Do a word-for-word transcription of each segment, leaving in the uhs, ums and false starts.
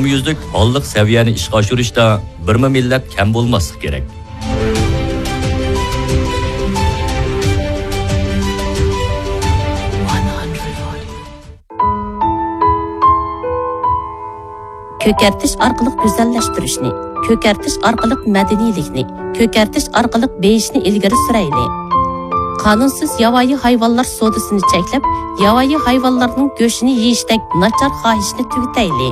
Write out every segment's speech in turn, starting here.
umumyüzlük hallık seviyeni işga oshirishda birma millat kam bo'lmaslik kerak. Kökertiş arqılıq güzelleştirişni, kökertiş arqılıq medenilikni, kökertiş arqılıq beyişni ilgiri süreyli. Kanunsuz yavayi hayvanlar sodasını çeklep, yavayi hayvanlarının göşünü yiyiştek načar xahişini tügüteyli.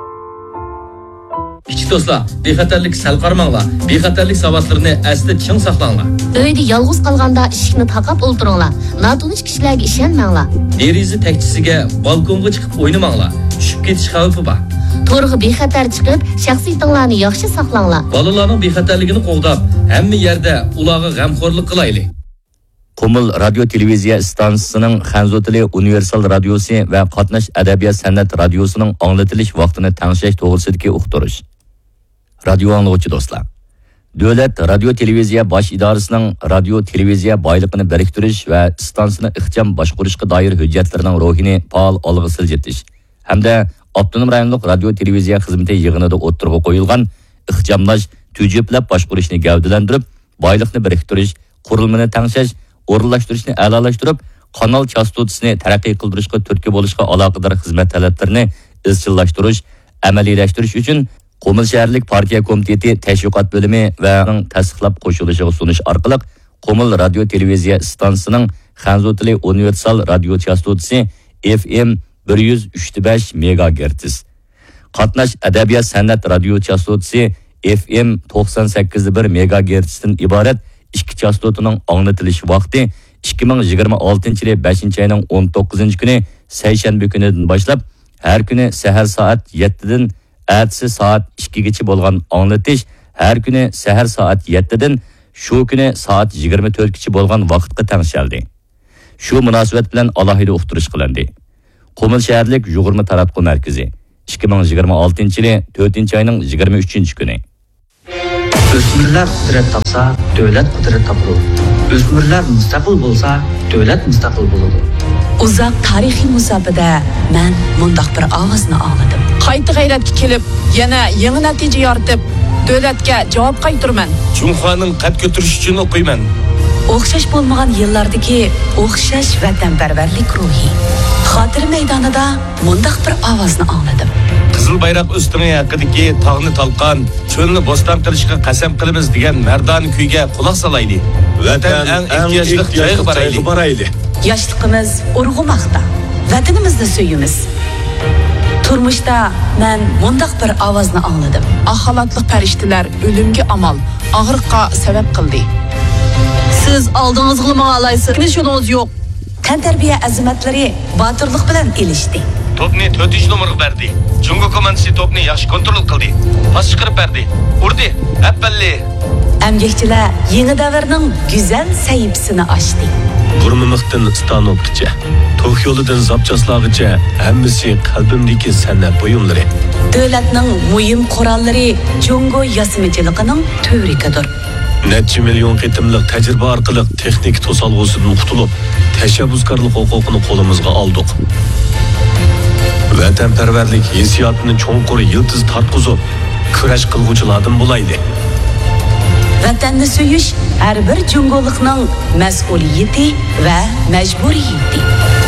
Kichik do'stlar, bexatarlik sal qarmanglar. Bexatarlik savatlarini asli ching saqlanglar. Uyda yolg'iz qolganda eshikni taqab o'ltiringlar. Notanish kishilarga ishonmanglar. Deriza takchisiga balkonga chiqib o'ynamanglar. Tushib ketish xavfi bor. To'g'ri bexatar chiqib, shaxsiyatinglarni yaxshi saqlanglar. Bolalarning bexatarligini qo'g'dab, hamma yerda ularga g'amxo'rlik qilaylik. Qumul radio televiziya stansiyasining Xanzo tili universal radiosi va Qatnash adabiyot san'at radiosining anglatilish vaqtini tangshlash to'g'risidagi uqtirish. Radio anglovchi do'stlar. Davlat radio televiziya bosh idorasining radio televiziya boyligini biriktirish va stansiyani ixcham boshqarishga doir hujjatlarining ro'hini faol olg'a siljitish hamda avtonom rayonlik radio televiziya xizmati yig'inida o'ttirg'a qo'yilgan ixchamlash, tujublab boshqarishni gavdalantirib, boylikni biriktirish, qurilmani tangshlash, o'rinlashtirishni a'lolashtirib, kanal chastotasini taraqqiy qildirishga turtki bo'lishga aloqador xizmat talablarini izchillashtirish, amaliylashtirish uchun Qumul shaharlik partiya komiteti tashviqot bo'limi va tasdiqlab qo'shilishiga sunish orqali Qumul radio televiziya stansiyasining Xanzo tili universal radio chastotasi F M bir yuz uch nuqta besh megagerts, Qatnash adabiyot san'at radio chastotasi F M to'qson sakkiz nuqta bir megagerts dan iborat ikki chastotaning anglatilish vaqti ikki ming yigirma oltinchi yil beshinchi oyning o'n to'qqizinchi kuni seshanba kunidan boshlab har kuni sahar soat yetti dan Ertesi saat ikkigacha bo'lgan anglatish har kuni sahar soat yetti dan shu kuni soat yigirma to'rtgacha bo'lgan vaqtga tangshaldi. Shu munosabat bilan alohida uqtirish qilindi. Qumul shaharlik yug'urma taratquv markazi ikki ming yigirma oltinchi yil to'rtinchi oyning yigirma uchinchi kuni. O'smirlar qudrat topsa, davlat qudrat topadi. O'smirlar mustaqil bo'lsa, davlat mustaqil bo'ladi. Uzaq tarixiy musofada men mundaq bir ovozni angladim. Qayta g'ayratga kelib, yana yangi natija yoritib, davlatga javob qaytiraman. Jumxoning qad ko'tarish uchun o'qiyman. O'xshash bo'lmagan yillardagi o'xshash vatanparvarlik ruhi. Xotir maydonida mundaq bir ovozni angladim. Qizil bayroq ustining haqidagi tog'ni talqon, cho'lni bo'ston qilishga qasam qilamiz degan mardon kuyga quloq solaylik. Vatan eng ehtiyojli joyga boraylik. Yoshligimiz urg'umoqda. Vatanimizni suyimiz. Turmuşda men mundaq bir ovozni angladim. Axalatliq farishtalar o'limga amal, og'riqqa sabab qildi. Siz oldingizga qilmoq olaysiz. Biz yo'lingiz yo'q. Tantarbiya azimatlari botirlik bilan elishdi. Topni to'rtinchi nomerga berdi. Jungo komandasi topni yaxshi kontrol qildi. Pas chiqarib berdi. Urdi. Appalli. Amgakchilar yangi davrning go'zal sayibsini ochdi. Burmimiqdan stanokgacha, to'q yo'lidan zapchaslag'icha hammasi qalbimdagi san'at buyumlari. Davlatning muhim qurollari Jungo yasimichiligining to'rikidir. Necha million qitimliq tajriba orqali texnik to'solg'usidan qutulib, tashabbuskorlik huquqini qo'limizga oldik. Vatanparvarlik hissiyotini cho'nqur yildiz tartqizib, kurash qilguvchilardan bo'laydi. Vatanni suyish har bir jungolikning mas'uliyati va majburiyati.